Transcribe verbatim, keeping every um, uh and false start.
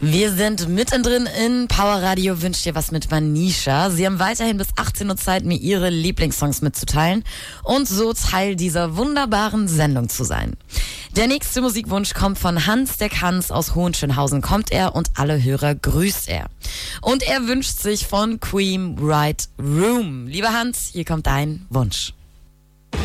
Wir sind mittendrin in Power Radio Wünscht dir was mit Manisha. Sie haben weiterhin bis achtzehn Uhr Zeit, mir ihre Lieblingssongs mitzuteilen und so Teil dieser wunderbaren Sendung zu sein. Der nächste Musikwunsch kommt von Hans, der Kanz aus Hohenschönhausen kommt er und alle Hörer grüßt er. Und er wünscht sich von Queen Right Room. Lieber Hans, hier kommt dein Wunsch.